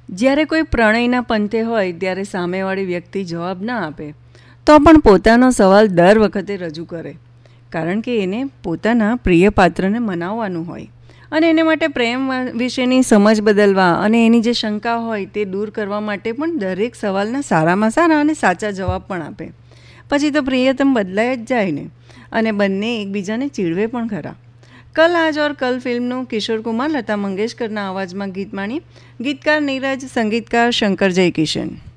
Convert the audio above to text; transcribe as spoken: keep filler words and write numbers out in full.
જ્યારે કોઈ પ્રણયના પંથે હોય ત્યારે સામેવાળી વ્યક્તિ જવાબ ના આપે તો પણ પોતાનો સવાલ દર વખતે રજૂ કરે, કારણ કે એને પોતાના પ્રિય પાત્રને મનાવવાનું હોય અને એને માટે પ્રેમ વિશેની સમજ બદલવા અને એની જે શંકા હોય તે દૂર કરવા માટે પણ દરેક સવાલના સારામાં સારા અને સાચા જવાબ પણ આપે. પછી તો પ્રિયતમ બદલાઈ જ જાય ને, અને બંને એકબીજાને ચીડવે પણ ખરા. કલ આજ ઓર કલ ફિલ્મનું કિશોર કુમાર લતા મંગેશકરના અવાજમાં ગીત માણી. ગીતકાર નીરજ, સંગીતકાર શંકર જયકિશન.